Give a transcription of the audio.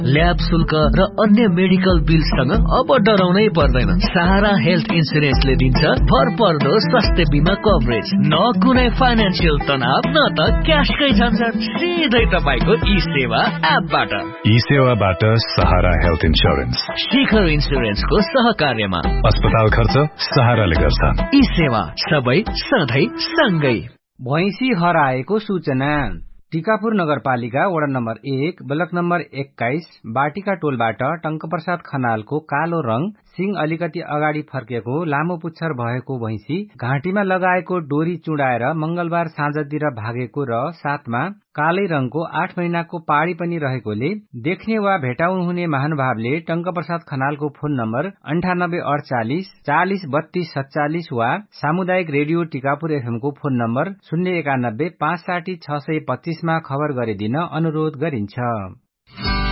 Lab शुल्क र अन्य मेडिकल बिलसँग अब डराउनै पर्दैन। सहारा हेल्थ इन्सुरेन्सले दिन्छ भरपर्दो स्वास्थ्य बीमा कभरेज। न कुनै फाइनान्सियल तनाव न त क्याशकै झन्झट, सिधै तपाईको ई सेवा एपबाट। ई सेवाबाट सहारा हेल्थ इन्सुरेन्स, शिखर इन्सुरेन्सको सहकार्यमा। अस्पताल खर्च सहाराले गर्छ। ई सेवा सबै सधैँ सँगै। भैँसी हराएको सूचना। टिकापुर नगरपालिका वडा नम्बर 1 ब्लक नम्बर 21 बाटिका टोलबाट टंकप्रसाद खनालको कालो रंग, सिंग अलिकति अगाडि फर्केको, लामो पुच्छर भएको भैँसी घाँटीमा लगाएको डोरी चुडाएर मंगलबार साँझतिर भागेको र साथमा कालै रंगको 8 महिनाको पाडी पनि रहेकोले देख्ने वा भेटाउनु हुने महानुभावले टंकप्रसाद खनालको फोन नम्बर 9848 40 32 47 वा सामुदायिक रेडियो टिकापुर एफएम को फोन नम्बर 091 560 625 मा खबर गरिदिन अनुरोध गरिन्छ।